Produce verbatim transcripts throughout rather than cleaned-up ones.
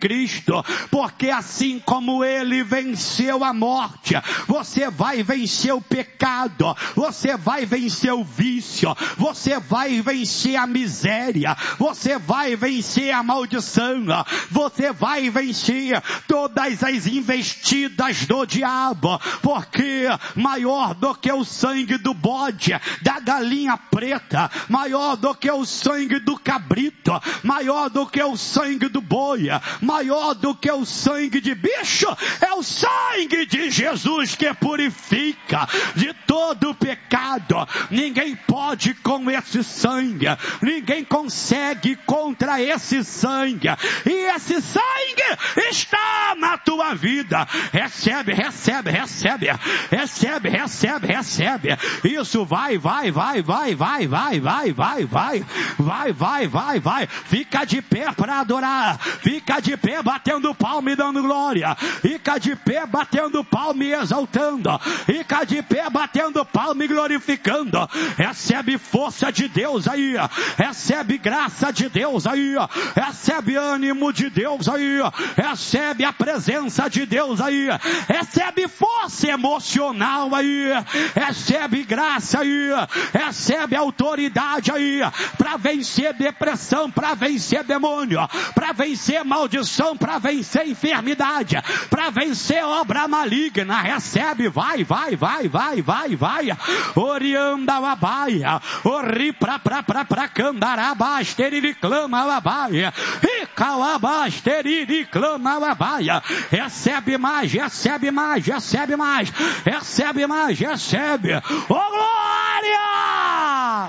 Cristo, porque assim como Ele venceu a morte, você vai vencer o pecado, você vai vencer o vício, você vai vencer a miséria, você vai vencer a maldição, você vai vencer todas as investidas do diabo, porque maior do que o sangue do bode, da galinha preta, maior do que o sangue do cabrito, maior do que o sangue do boi, maior do que o sangue de bicho, é o sangue de Jesus que purifica de todo o pecado. Ninguém pode com esse sangue, ninguém consegue contra esse sangue, e esse sangue está na tua vida. Recebe, recebe, recebe, recebe, recebe, recebe. Isso vai, vai, vai, vai, vai, vai, vai, vai, vai, vai, vai, vai, vai. Fica de pé para adorar, fica de pé batendo palma e dando glória, fica de pé batendo palma e exaltando, fica de pé batendo palma e glorificando. Recebe força de Deus aí, recebe graça de Deus aí, recebe ânimo de Deus aí, recebe a presença de Deus aí, recebe força emocional aí, recebe graça aí, recebe autoridade aí, para vencer depressão, para vencer demônio, para vencer maldição, para vencer enfermidade, para vencer obra maligna. Recebe, vai, vai, vai, vai, vai, vai. Orianda labaia, ori pra pra pra pra candaraba, esterili clama labaia, e calaba, esterili clama labaia. Recebe mais, recebe mais, recebe mais, recebe mais, recebe. Ô glória!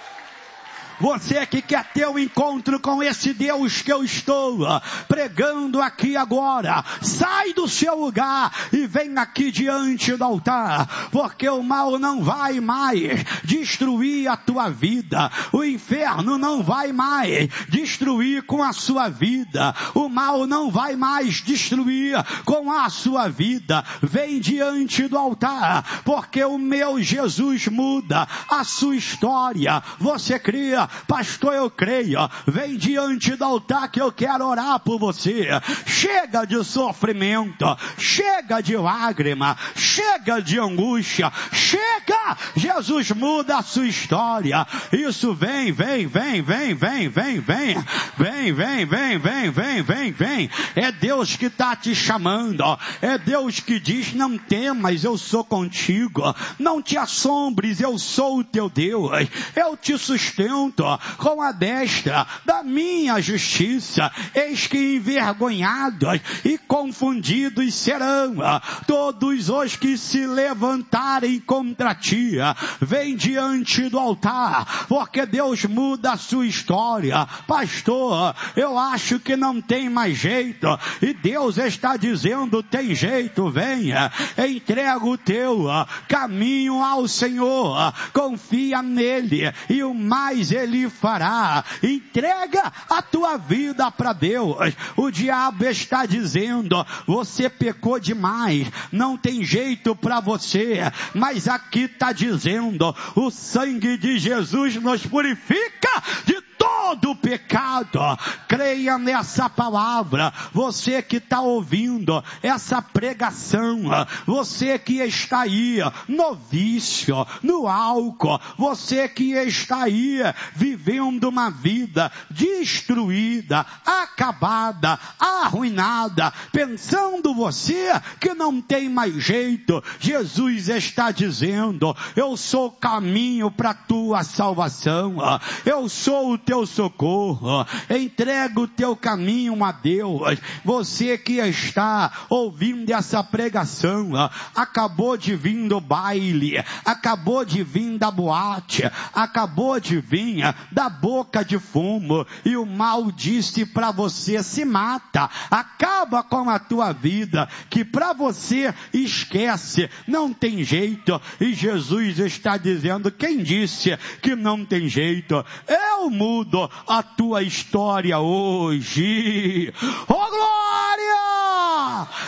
Você que quer ter um encontro com esse Deus que eu estou pregando aqui agora, sai do seu lugar e vem aqui diante do altar, porque o mal não vai mais destruir a tua vida, o inferno não vai mais destruir com a sua vida, o mal não vai mais destruir com a sua vida. Vem diante do altar, porque o meu Jesus muda a sua história. Você cria? Pastor, eu creio. Vem diante do altar que eu quero orar por você. Chega de sofrimento, chega de lágrima, chega de angústia, chega. Jesus muda a sua história. Isso, vem, vem, vem, vem, vem, vem, vem, vem, vem, vem, vem, vem, vem, vem. É Deus que está te chamando. É Deus que diz: não temas, eu sou contigo. Não te assombres, eu sou o teu Deus. Eu te sustento com a destra da minha justiça. Eis que envergonhados e confundidos serão todos os que se levantarem contra ti. Vem diante do altar, porque Deus muda a sua história. Pastor, eu acho que não tem mais jeito, e Deus está dizendo: tem jeito, venha, entrega o teu caminho ao Senhor, confia nele e o mais ele fará. Entrega a tua vida para Deus. O diabo está dizendo: você pecou demais, não tem jeito para você, mas aqui está dizendo: o sangue de Jesus nos purifica de todo o pecado. Creia nessa palavra. Você que está ouvindo essa pregação, você que está aí no vício, no álcool, você que está aí vivendo uma vida destruída, acabada, arruinada, pensando você que não tem mais jeito, Jesus está dizendo: eu sou o caminho para a tua salvação, eu sou o teu socorro. Entrega o teu caminho a Deus. Você que está ouvindo essa pregação, acabou de vir do baile, acabou de vir da boate, acabou de vir da boca de fumo, e o mal disse para você: se mata, acaba com a tua vida, que para você esquece, não tem jeito. E Jesus está dizendo: quem disse que não tem jeito? Eu mudo a tua história hoje. Oh glória!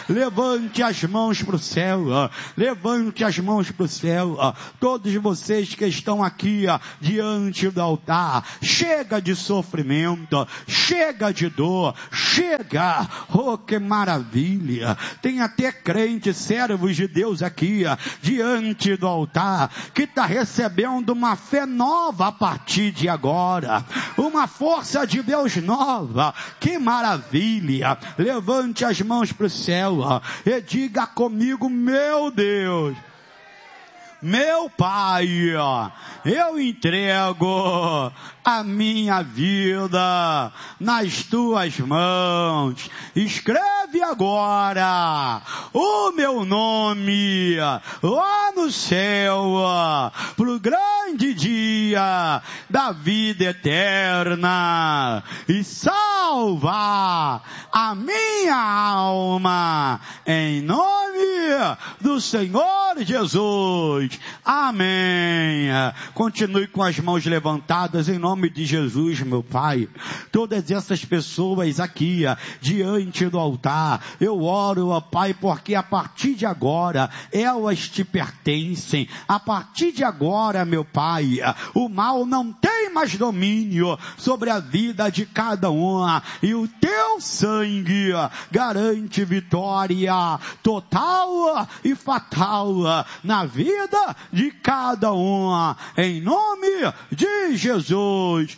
Levante as mãos para o céu, levante as mãos para o céu, todos vocês que estão aqui diante do altar, chega de sofrimento, chega de dor, chega, oh que maravilha, tem até crentes, servos de Deus aqui, diante do altar, que está recebendo uma fé nova a partir de agora, uma força de Deus nova, que maravilha. Levante as mãos para o céu e diga comigo: meu Deus, meu Pai, eu entrego a minha vida nas tuas mãos. Escreve agora o meu nome lá no céu, pro grande dia da vida eterna, e salva a minha alma, em nome do Senhor Jesus. Amém. Continue com as mãos levantadas em nome de Jesus, meu Pai. Todas essas pessoas aqui, diante do altar, eu oro, ó Pai, porque a partir de agora, elas te pertencem. A partir de agora, meu Pai, o mal não tem mais domínio sobre a vida de cada um, e o teu sangue garante vitória total e fatal na vida de cada um, em nome de Jesus.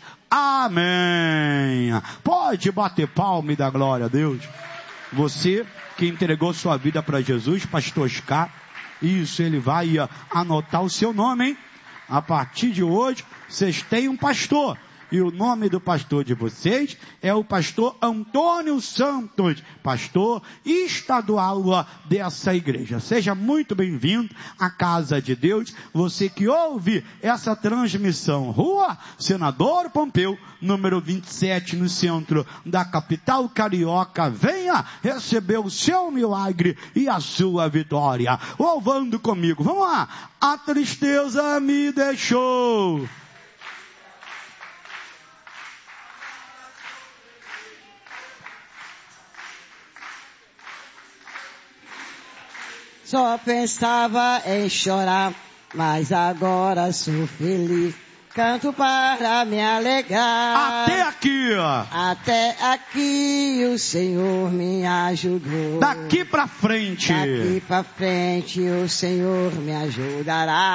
Amém. Pode bater palma e dar glória a Deus. Você que entregou sua vida para Jesus, pastor Oscar, isso, ele vai anotar o seu nome, hein? A partir de hoje, vocês têm um pastor. E o nome do pastor de vocês é o pastor Antônio Santos, pastor estadual dessa igreja. Seja muito bem-vindo à casa de Deus. Você que ouve essa transmissão, Rua Senador Pompeu, número vinte e sete, no centro da capital carioca, venha receber o seu milagre e a sua vitória. Louvando comigo, vamos lá. A tristeza me deixou. Só pensava em chorar, mas agora sou feliz. Canto para me alegrar. Até aqui, ó. Até aqui o Senhor me ajudou. Daqui pra frente. Daqui pra frente o Senhor me ajudará.